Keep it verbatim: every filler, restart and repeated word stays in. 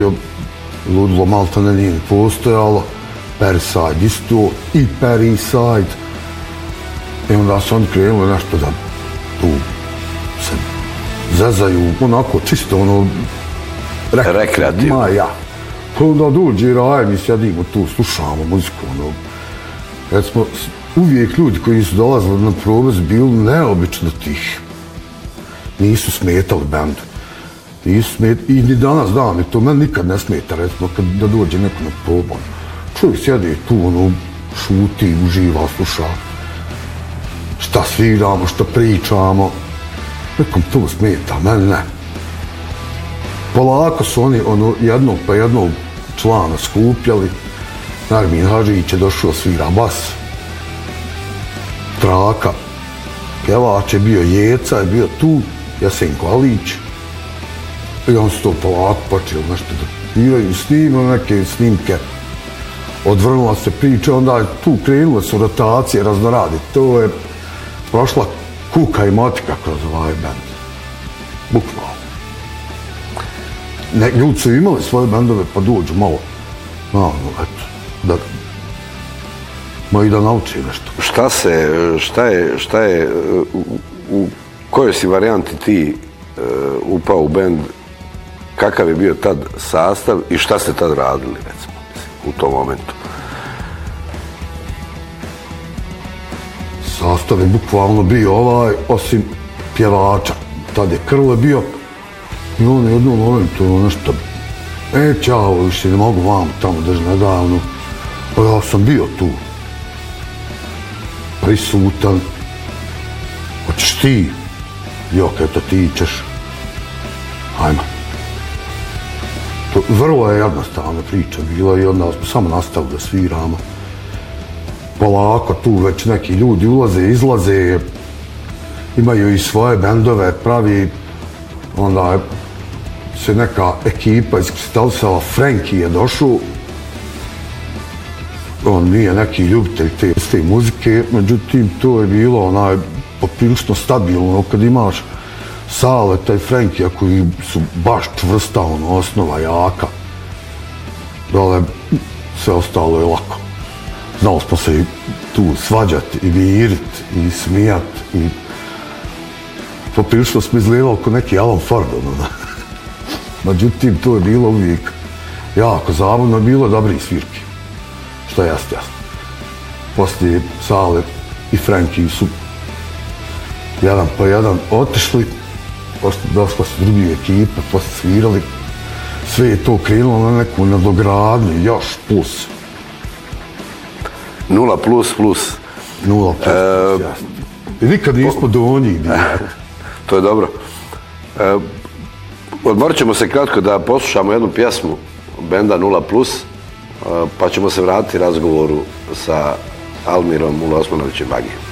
ludilo malta ne nije postojalo, Perside isto i Periside. I onda su oni krenuli nešto da tu se zezaju, onako čisto ono rekreativno. Ma ja. Pa onda dođe Raja, mi sjedimo tu, slušamo muziku, ono. Recimo, uvijek ljudi koji su dolazili na probe su bili neobično tihi. Nisu smetali bendu. Nisu smetali, i ni danas dan mi to, meni nikad ne smeta, recimo, kad da dođe neko na probu. Čovjek sjedi tu, ono, šuti, uživa, sluša. Šta sviramo, šta pričamo. Nekom to smeta, meni ne. Polako su oni ono, jednog pa jednog člana skupljali. Narmin Hadžić je došao svira bas. Traka. Pjevač je bio Jeca, je bio tu. Jasenko Alić. I on su to polako počeli nešto da sviraju, snimali neke snimke. Odvrnula se priča, onda je tu krenule su rotacije, raznoradi. To je prošla kuka i motika kroz ovaj band. Bukvalno. Ne, ljudi su imali svoje bendove, pa dođu malo, no, eto, da, ma i da nauči nešto. Šta se, šta je, šta je, u, u kojoj si varijanti ti uh, upao u bend, kakav je bio tad sastav i šta ste tad radili, recimo, u tom momentu? Sastav je bukvalno bio ovaj, osim pjevača. Tad je Krle bio, i on je jednom momentu nešto, e, čao, više ne mogu vam tamo drži nedavno. Pa ja sam bio tu, prisutan. Hoćeš ti? Jok, eto ti ćeš. Hajmo. To vrlo je jednostavna priča bila i onda smo samo nastavili da sviramo. Polako tu već neki ljudi ulaze, izlaze, imaju i svoje bendove, pravi, onda je se neka ekipa iskristalisala, Frankie je došao, on nije neki ljubitelj te, te muzike, međutim to je bilo onaj poprilično stabilno, kad imaš Sale, taj Frankija koji su baš čvrsta, ono, osnova jaka, dole sve ostalo je lako. Znali smo se i tu svađati i viriti i smijati i poprilično smo izgledali kao neki Alan Ford, ono. Međutim, to je bilo uvijek jako zabavno, bilo dobri svirki, što je jasno jasno. Poslije Sale i Frankie su jedan po jedan otišli, poslije došla su drugi ekipe, poslije svirali, sve je to krenulo na neku nadogradnju, još plus. Nula plus plus. Nula plus plus, jasno. I nikad nismo do njih bili. To je dobro. E, odmorit ćemo se kratko da poslušamo jednu pjesmu benda Nula plus, pa ćemo se vratiti razgovoru sa Almirom Ulo Osmanovićem Bagijom.